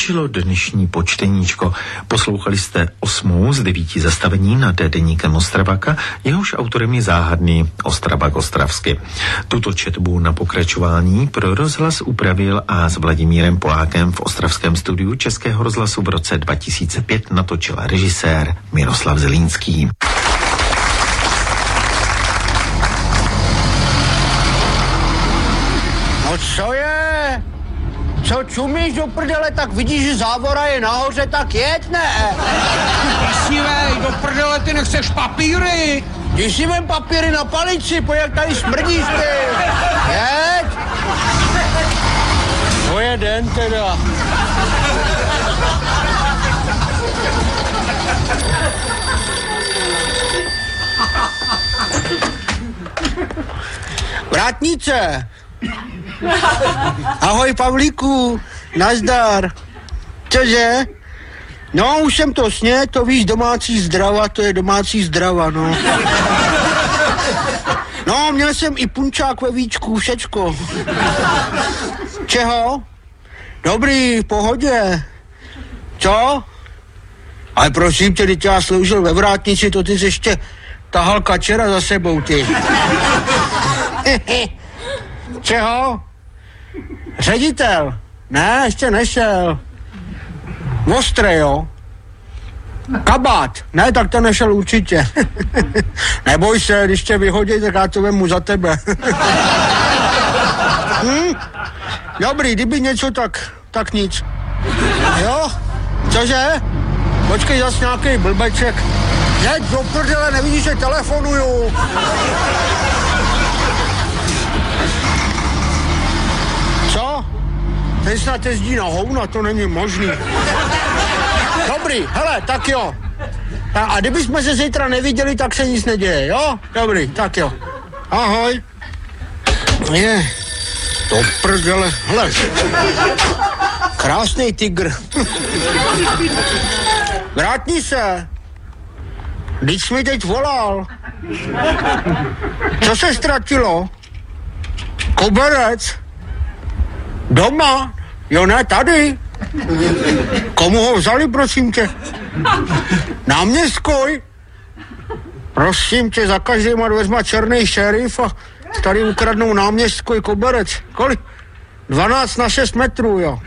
Skončilo dnešní počteníčko. Poslouchali jste 8. z 9 zastavení nad deníkem Ostravaka, jehož autorem je záhadný Ostravak ostravsky. Tuto četbu na pokračování pro rozhlas upravil a s Vladimírem Polákem v ostravském studiu Českého rozhlasu v roce 2005 natočil režisér Miroslav Zelínský. No co je? Co čumíš do prdele, tak vidíš, že závora je nahoře, tak jeď, ne? Jasnivej, do prdele, ty nechceš papíry? Když si vem papíry na palici, pojď, jak tady smrdíš, ty. Jeď. To je den teda. Vrátnice. Ahoj, Pavlíku, nazdar. Cože? No, už jsem to sněd, to víš, domácí zdrava, to je domácí zdrava, no. No, měl jsem i punčák ve víčku, všečko. Čeho? Dobrý, v pohodě. Co? Ale prosím tě, teď já sloužil ve vrátnici, to ty jsi ještě tahal kačera za sebou, ty. Čeho? Ředitel? Ne, ještě nešel. Ostré, jo? Kabát? Ne, tak to nešel určitě. Neboj se, když tě vyhodí, tak já to vemu za tebe. Dobrý, kdyby něco, tak nic. Jo? Cože? Počkej, zas nějaký blbeček. Jeď do prdele, nevidíš, že telefonuju. Co? Ten snad jezdí na houna, to není možný. Dobrý, hele, tak jo. A kdybychom se zítra neviděli, tak se nic neděje, jo? Dobrý, tak jo. Ahoj. Je, to prdele, hele. Krásný tygr. Vrátni se. Vždyť jsi mi teď volal. Co se ztratilo? Koberec. Doma? Jo, ne, tady. Komu ho vzali, prosím tě? Náměstkoj? Prosím tě, za každýma dveřma černý šerif a tady ukradnou náměstkoj koberec. Kolik? 12 na 6 metrů, jo.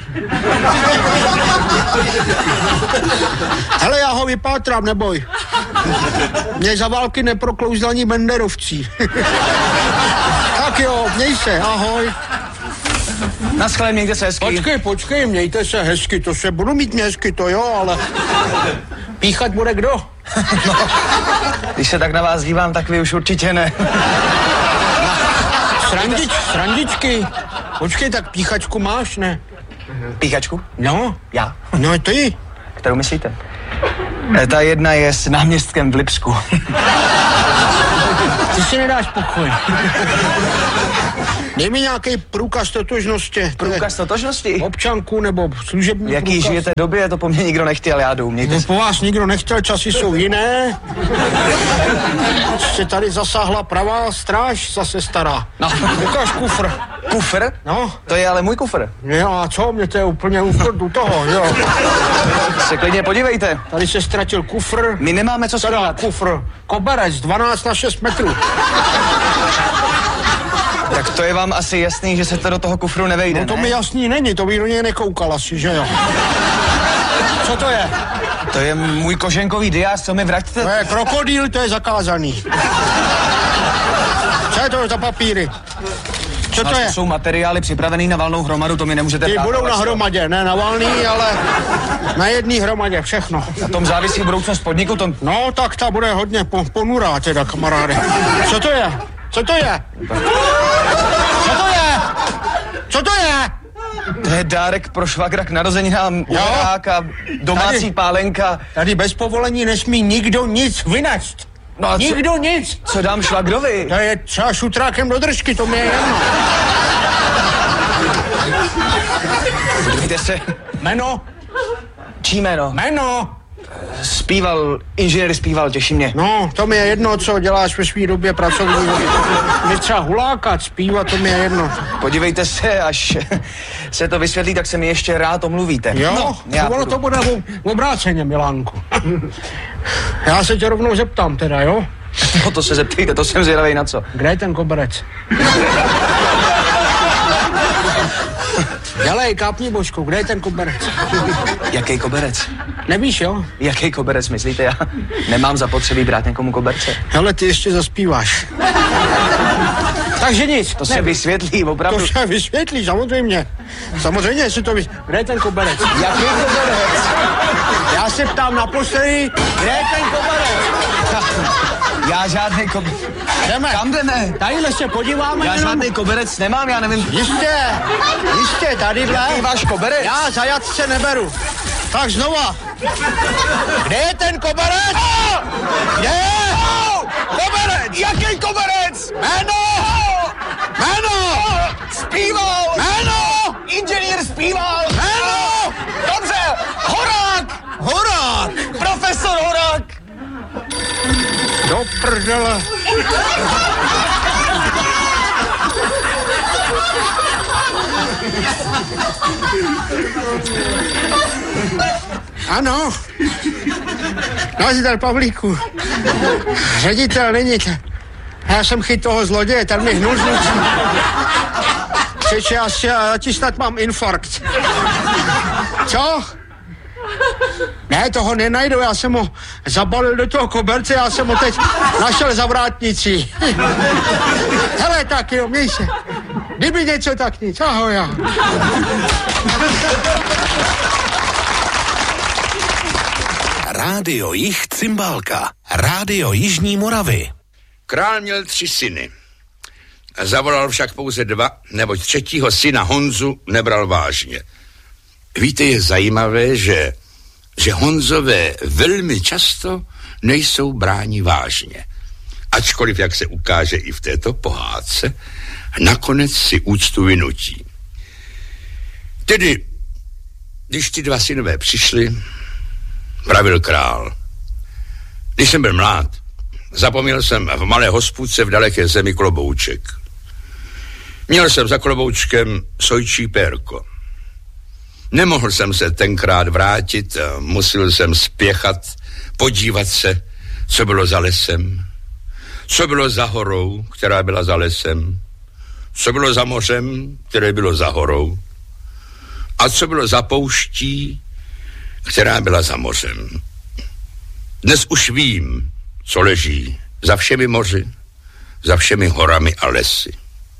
Hele, já ho vypátrám, neboj. Mě za války neproklouzli ani banderovci. Tak jo, měj se, ahoj. Naschle, mějte se hezky. Počkej, mějte se hezky, to se budu mít hezky, to jo, ale píchat bude kdo? No, když se tak na vás dívám, tak vy už určitě ne. Srandičky. Počkej, tak píchačku máš, ne? Píchačku? No. Já. No, ty. Kterou myslíte? Ta jedna je s náměstkem v Lipsku. Ty si nedáš pokoj. Dej mi nějaký průkaz totožnosti. Průkaz totožnosti? Občanku nebo služební jaký průkaz. žijete době, to po mně nikdo nechtěl, já jdu. No, po vás nikdo nechtěl, časy jsou jiné. Ještě tady zasáhla pravá stráž, zase stará. No. Ukáž kufr. Kufr? No. To je ale můj kufr. Jo, a co? Mě to je úplně u toho, jo. Se klidně podívejte. Tady se ztratil kufr. My nemáme co schovat. Kufr. Koberec, 12 na 6 metrů. Tak to je vám asi jasný, že se to do toho kufru nevejde, no to ne? mi jasný není, to bych do něj nekoukal asi, že jo. Co to je? To je můj koženkový diář, co mi vraťte? To je krokodýl, to je zakázaný. Co je to za papíry? Co to je? To jsou materiály připravený na valnou hromadu, to mi nemůžete Ty brát. budou na hromadě, ne na valný, ale na jedný hromadě, všechno. Na tom závisí budoucnost podniku, to... No, tak ta bude hodně ponurá teda, kamaráde. Co to je? Co to je? Co to je? Co to je? To je dárek pro švagra k narozeninám, uherák a domácí tady, pálenka. Tady bez povolení nesmí nikdo nic vynést. No a nikdo nic. Co dám švagrovi? To je třeba šutrákem do držky, to mě je jedno. Podívejte se. Jméno? Čí jméno? Jméno. Inženýr zpíval, těší mě. No, to mi je jedno, co děláš ve svý době pracovní. Mě třeba hulákat, zpívat, to mi je jedno. Podívejte se, až se to vysvětlí, tak se mi ještě rád omluvíte. Jo? No, to bude obráceně, Milánku. Já se tě rovnou zeptám teda, jo? No to se zeptejte, to jsem zvědavej na co. Kde je ten koberec? Dělej, kápni, Božku, kde je ten koberec? Jaký koberec? Nevíš, jo? Jaký koberec, myslíte? Já nemám zapotřebí brát někomu koberce. Hele, ty ještě zaspíváš. Takže nic. To se vysvětlí, opravdu. To se vysvětlí, samozřejmě. Samozřejmě, jestli to vysvětlí. Kde je ten koberec? Jaký koberec? Já se ptám naposledy, kde je ten koberec? Já žádný koberec. Jdeme. Kam jdeme? Tadyhle se podíváme. Já žádný koberec nemám, já nevím. Jistě, tadyhle. Jaký váš koberec? Já zajatce neberu. Tak znova. Kde je ten koberec? Kde je? Koberec! Jaký koberec? Jméno! Jméno! Zpíval! Jméno! Inženýr zpíval! Jméno! Dobře! Horák! Horák! Profesor Horák! Do prdele. Ano. Nazdar, Pavlíku. Ředitel není. Já jsem chyt toho zloděje, ten mi hnul zlucí. Přeče, já ti snad mám infarkt. Co? Ne, toho nenajdu, já jsem ho zabalil do toho koberce, já jsem ho teď našel za vrátnicí. Hele, tak jo, měj se. Kdyby něco, tak nic. Ahoj, já. Rádio Jih Cymbálka. Rádio Jižní Moravy. Král měl 3 syny. Zavolal však pouze 2, neboť 3. syna Honzu nebral vážně. Víte, je zajímavé, že Honzové velmi často nejsou bráni vážně. Ačkoliv, jak se ukáže i v této pohádce, nakonec si úctu vynutí. Tedy, když ty 2 synové přišli, pravil král. Když jsem byl mlád, zapomněl jsem v malé hospůdce v daleké zemi klobouček. Měl jsem za kloboučkem sojčí pérko. Nemohl jsem se tenkrát vrátit, musel jsem spěchat, podívat se, co bylo za lesem, co bylo za horou, která byla za lesem, co bylo za mořem, které bylo za horou, a co bylo za pouští, která byla za mořem. Dnes už vím, co leží za všemi moři, za všemi horami a lesy.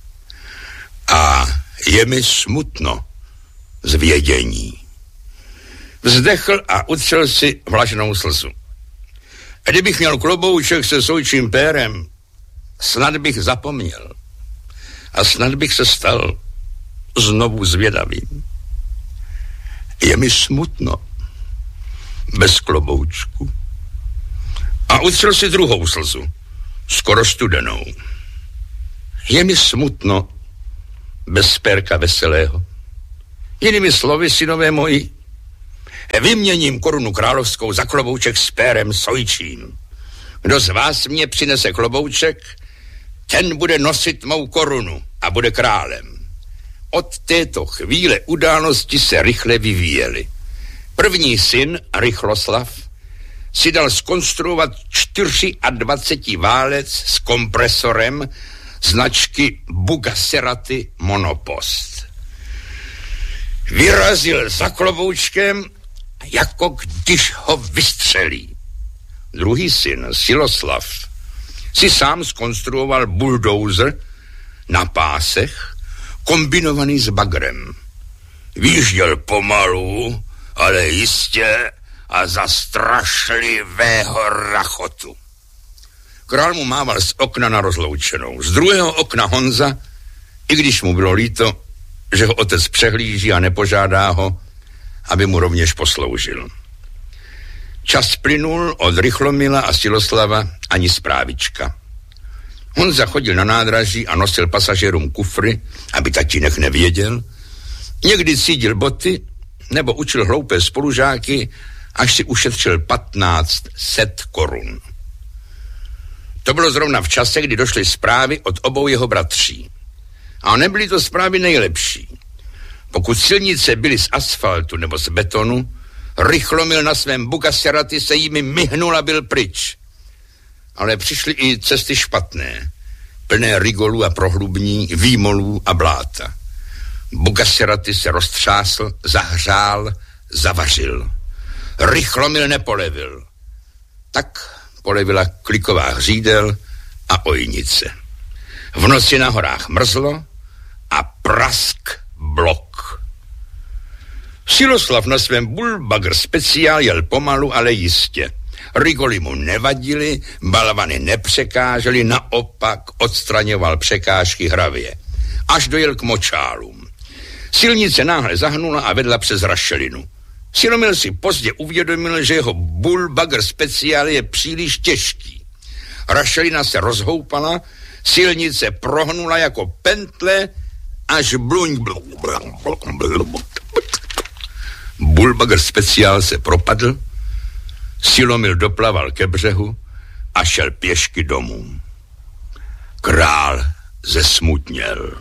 A je mi smutno z vědění. Vzdechl a utřel si vlažnou slzu. A kdybych měl klobouček se sojčím pérem, snad bych zapomněl. A snad bych se stal znovu zvědavým. Je mi smutno bez kloboučku. A utřel si druhou slzu, skoro studenou. Je mi smutno bez pérka veselého. Jinými slovy, synové moji, vyměním korunu královskou za klobouček s pérem sojčím. Kdo z vás mě přinese klobouček, ten bude nosit mou korunu a bude králem. Od této chvíle události se rychle vyvíjely. První syn, Rychloslav, si dal zkonstruovat 24 válec s kompresorem značky Bugaseraty Monopost. Vyrazil za kloboučkem, jako když ho vystřelí. Druhý syn, Siloslav, si sám zkonstruoval bulldozer na pásech, kombinovaný s bagrem. Vyjížděl pomalu, ale jistě a za strašlivého rachotu. Král mu mával z okna na rozloučenou. Z druhého okna Honza, i když mu bylo líto, že ho otec přehlíží a nepožádá ho, aby mu rovněž posloužil. Čas plynul od Rychlomila a Siloslava ani zprávička. Honza chodil na nádraží a nosil pasažérům kufry, aby tatínek nevěděl. Někdy cídil boty, nebo učil hloupé spolužáky, až si ušetřil 1500 korun. To bylo zrovna v čase, kdy došly zprávy od obou jeho bratří. A nebyly to zprávy nejlepší. Pokud silnice byly z asfaltu nebo z betonu, Rychlomil na svém Bugasserati se jimi myhnul a byl pryč. Ale přišly i cesty špatné, plné rigolů a prohlubní, výmolů a bláta. Bugasserati se roztřásl, zahřál, zavařil. Rychlomil nepolevil. Tak polevila kliková hřídel a ojnice. V noci na horách mrzlo a prask blok. Siloslav na svém Bullbagger speciál jel pomalu, ale jistě. Rigoly mu nevadily, balvany nepřekážely, naopak odstraňoval překážky hravě. Až dojel k močálům. Silnice náhle zahnula a vedla přes rašelinu. Silomil si pozdě uvědomil, že jeho Bullbagger speciál je příliš těžký. Rašelina se rozhoupala, silnice prohnula jako pentle, až bluň. Bullbagger speciál se propadl, Silomil doplaval ke břehu a šel pěšky domů. Král zesmutněl.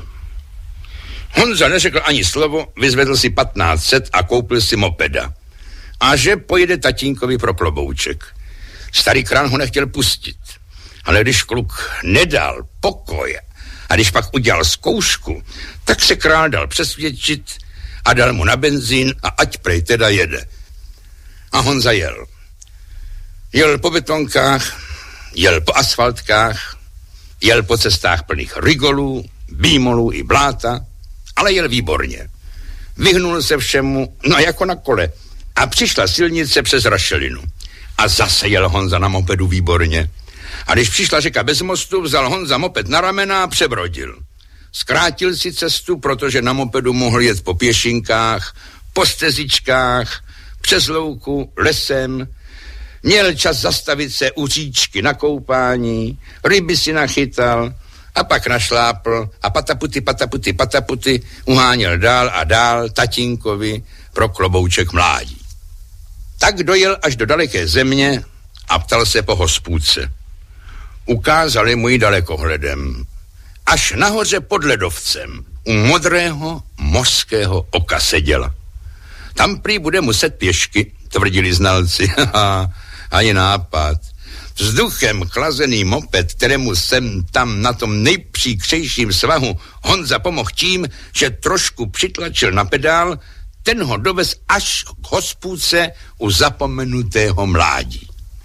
Honza neřekl ani slovo, vyzvedl si 1500 a koupil si mopeda. A že pojede tatínkovi pro klobouček. Starý král ho nechtěl pustit, ale když kluk nedal pokoj a když pak udělal zkoušku, tak se král dal přesvědčit a dal mu na benzín a ať prej teda jede. A Honza jel. Jel po betonkách, jel po asfaltkách, jel po cestách plných rigolů, býmolů i bláta, ale jel výborně. Vyhnul se všemu, no jako na kole. A přišla silnice přes rašelinu. A zase jel Honza na mopedu výborně. A když přišla řeka bez mostu, vzal Honza moped na ramena a přebrodil. Zkrátil si cestu, protože na mopedu mohl jet po pěšinkách, po stezičkách, přes louku, lesem. Měl čas zastavit se u říčky na koupání, ryby si nachytal a pak našlápl a pataputy uháněl dál a dál tatínkovi pro klobouček mládí. Tak dojel až do daleké země a ptal se po hospůdce. Ukázali mu ji dalekohledem. Až nahoře pod ledovcem u modrého mořského oka seděla. Tam prý bude muset pěšky, tvrdili znalci. Ani nápad. Vzduchem chlazený moped, kterému jsem tam na tom nejpříkřejším svahu Honza pomohl tím, že trošku přitlačil na pedál, ten ho dovez až k hospůdce u zapomenutého mládí.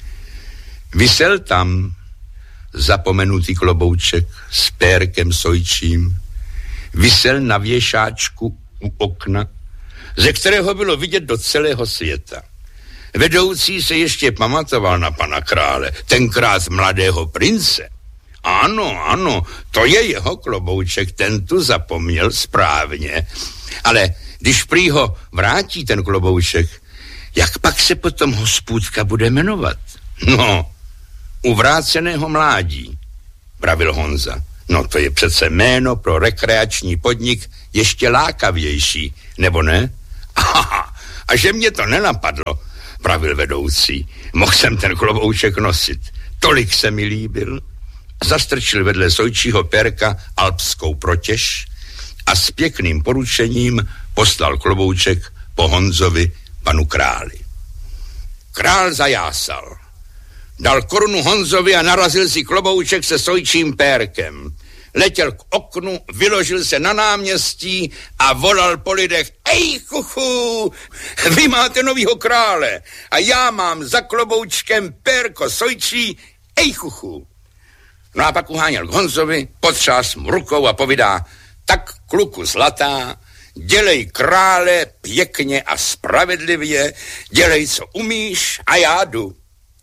Visel tam zapomenutý klobouček s pérkem sojčím. Visel na věšáčku u okna, ze kterého bylo vidět do celého světa. Vedoucí se ještě pamatoval na pana krále, tenkrát mladého prince. Ano, to je jeho klobouček, ten tu zapomněl správně. Ale když prý ho vrátí ten klobouček, jak pak se potom hospůdka bude jmenovat? No, u vráceného mládí, pravil Honza. No to je přece jméno pro rekreační podnik ještě lákavější, nebo ne? Aha, a že mě to nenapadlo, pravil vedoucí. Mohl jsem ten klobouček nosit. Tolik se mi líbil. Zastrčil vedle sojčího pérka alpskou protěž a s pěkným poručením poslal klobouček po Honzovi panu králi. Král zajásal. Dal korunu Honzovi a narazil si klobouček se sojčím pérkem. Letěl k oknu, vyložil se na náměstí a volal po lidech: Ej, chuchu, vy máte novýho krále a já mám za kloboučkem pérko sojčí, ej, chuchu. No a pak uháněl k Honzovi, potřás mu rukou a povídá: Tak, kluku zlatá, dělej krále pěkně a spravedlivě, dělej, co umíš a já jdu.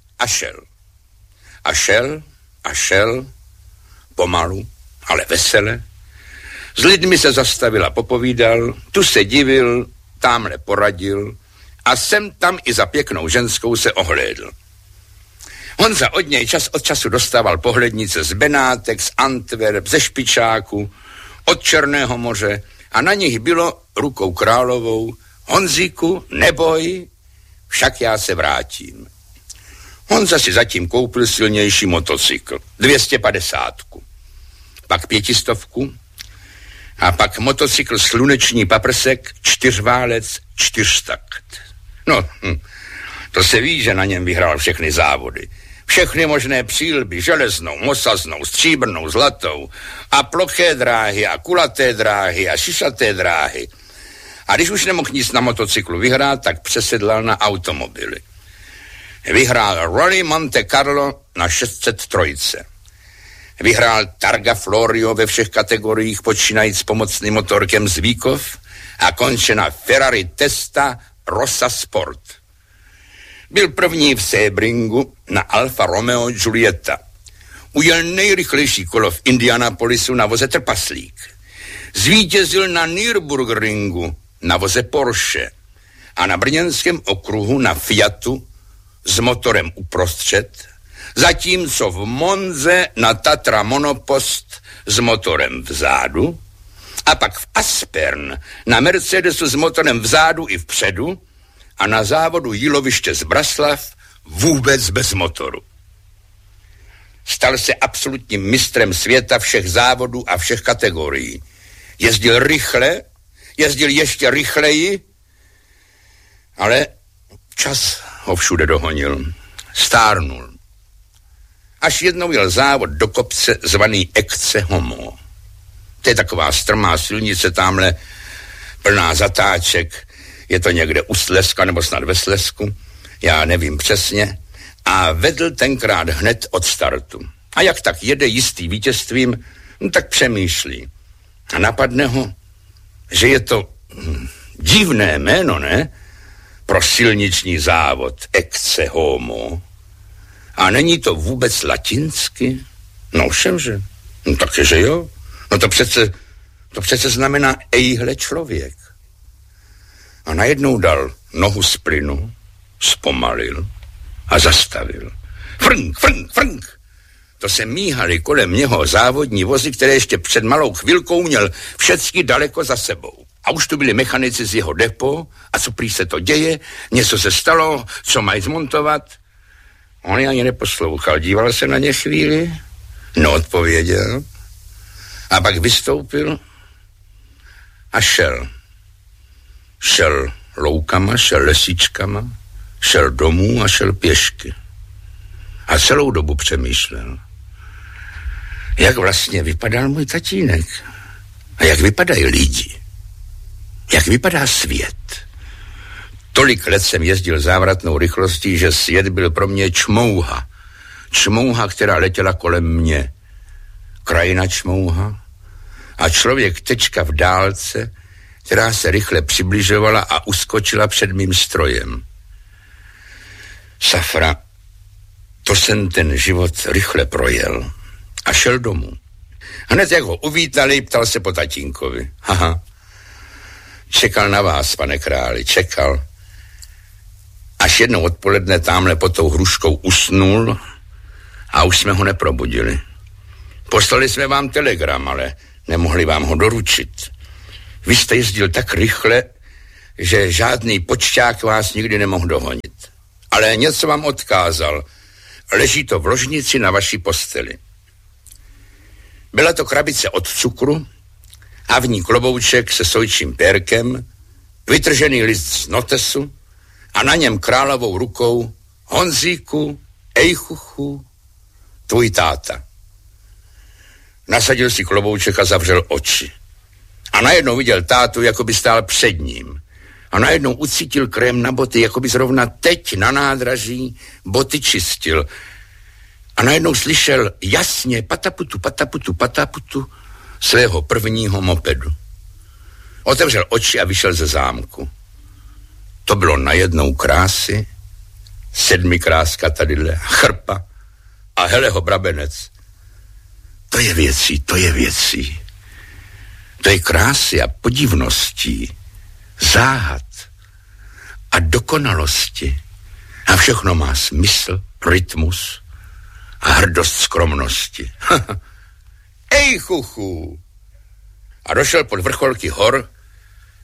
A šel, pomalu, ale vesele. S lidmi se zastavil a popovídal, tu se divil, támhle poradil a sem tam i za pěknou ženskou se ohlédl. Honza od něj čas od času dostával pohlednice z Benátek, z Antwerp, ze Špičáku, od Černého moře a na nich bylo rukou královou: Honzíku, neboj, však já se vrátím. Honza si zatím koupil silnější motocykl, 250, pak 500 a pak motocykl sluneční paprsek, 4válec, 4takt. No, to se ví, že na něm vyhrál všechny závody. Všechny možné přílby, železnou, mosaznou, stříbrnou, zlatou a ploché dráhy a kulaté dráhy a šišaté dráhy. A když už nemohl nic na motocyklu vyhrát, tak přesedlal na automobily. Vyhrál Rally Monte Carlo na 603. Vyhrál Targa Florio ve všech kategoriích, počínajíc s pomocným motorkem Zvíkov a konče na Ferrari Testa Rossa Sport. Byl první v Sebringu na Alfa Romeo Giulietta. Ujel nejrychlejší kolo v Indianapolisu na voze Trpaslík. Zvítězil na Nürburgringu na voze Porsche a na brněnském okruhu na Fiatu s motorem uprostřed, zatímco v Monze na Tatra Monopost s motorem vzadu a pak v Aspern na Mercedesu s motorem vzadu i vpředu a na závodu Jíloviště z Braslav vůbec bez motoru. Stal se absolutním mistrem světa všech závodů a všech kategorií. Jezdil rychle, jezdil ještě rychleji, ale čas ho všude dohonil. Stárnul. Až jednou jel závod do kopce zvaný Ecce Homo. To je taková strmá silnice tamhle, plná zatáček. Je to někde u Slezska nebo snad ve Slezsku. Já nevím přesně. A vedl tenkrát hned od startu. A jak tak jede jistý vítězstvím, tak přemýšlí. A napadne ho, že je to divné jméno, ne? Pro silniční závod Ecce Homo. A není to vůbec latinsky? No všemže. No takže jo. No to přece znamená ejhle člověk. A najednou dal nohu z plynu, zpomalil a zastavil. Frnk, frnk, frnk. To se míhaly kolem něho závodní vozy, které ještě před malou chvilkou měl všecky daleko za sebou. A už tu byli mechanici z jeho depo a co prý se to děje, něco se stalo, co mají zmontovat. On je ani neposlouchal, díval se na ně chvíli, neodpověděl a pak vystoupil a šel. Šel loukama, šel lesíčkama, šel domů a šel pěšky. A celou dobu přemýšlel, jak vlastně vypadal můj tatínek a jak vypadají lidi, jak vypadá svět. Tolik let jsem jezdil závratnou rychlostí, že svět byl pro mě čmouha. Čmouha, která letěla kolem mě. Krajina čmouha a člověk tečka v dálce, která se rychle přibližovala a uskočila před mým strojem. Safra, to jsem ten život rychle projel a šel domů. Hned jak ho uvítali, ptal se po tatínkovi. Haha, čekal na vás, pane králi, čekal. Až jednou odpoledne támhle pod tou hruškou usnul a už jsme ho neprobudili. Poslali jsme vám telegram, ale nemohli vám ho doručit. Vy jste jezdil tak rychle, že žádný počťák vás nikdy nemohl dohonit. Ale něco vám odkázal. Leží to v ložnici na vaší posteli. Byla to krabice od cukru a v ní klobouček se sojčím pérkem, vytržený list z notesu a na něm královou rukou Honzíku, ejchuchu, tvůj táta. Nasadil si klobouček a zavřel oči. A najednou viděl tátu, jako by stál před ním. A najednou ucítil krém na boty, jako by zrovna teď na nádraží boty čistil. A najednou slyšel jasně pataputu, pataputu, pataputu svého prvního mopedu. Otevřel oči a vyšel ze zámku. To bylo najednou krásy, 7 kráska tadyhle, chrpa a heleho brabenec. To je věcí, to je věcí. To je krásy a podivností, záhad a dokonalosti. A všechno má smysl, rytmus a hrdost skromnosti. Ej, chuchu! A došel pod vrcholky hor,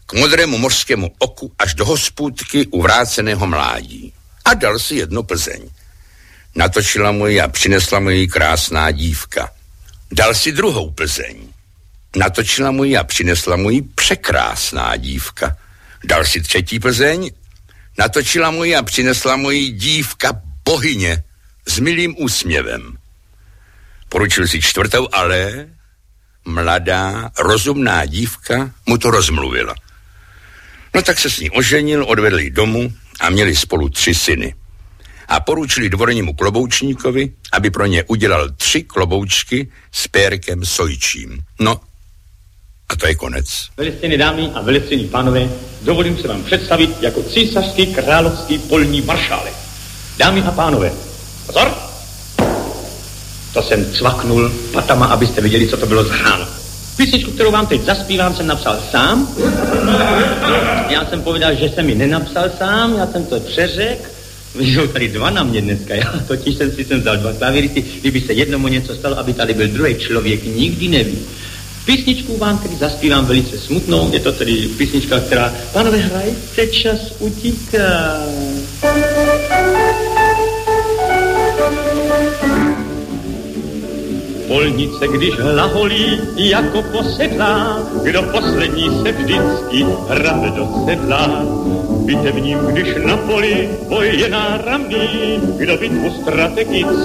k modrému mořskému oku až do hospůdky u vráceného mládí. A dal si jednu Plzeň. Natočila mu ji a přinesla mu ji krásná dívka. Dal si druhou Plzeň. Natočila mu ji a přinesla mu ji překrásná dívka. Dal si třetí Plzeň. Natočila mu ji a přinesla mu ji dívka bohyně s milým úsměvem. Poručil si čtvrtou, ale mladá, rozumná dívka mu to rozmluvila. No tak se s ní oženil, odvedl ji domů a měli spolu 3 syny. A poručili dvornímu kloboučníkovi, aby pro ně udělal 3 kloboučky s pérkem sojčím. No, a to je konec. Velicené dámy a velicení pánové, dovolím se vám představit jako císařský královský polní maršálek. Dámy a pánové, pozor! To jsem cvaknul patama, abyste viděli, co to bylo za ráno. Písničku, kterou vám teď zaspívám, jsem napsal sám. Já jsem povedal, že jsem ji nenapsal sám, já jsem to přeřekl. Jsou tady 2 na mě dneska, já totiž jsem vzal 2 klavíristy, kdyby se jednomu něco stalo, aby tady byl druhý člověk, nikdy neví. Písničku vám tedy zaspívám velice smutnou, je to tedy písnička, která, pánové, hrajte, čas utíká. Polnice, když hlaholí jako posedlá, kdo poslední se vždycky hrabe do sedla. Bitevním, když na poli boj je náramný, kdo bitvu strategicky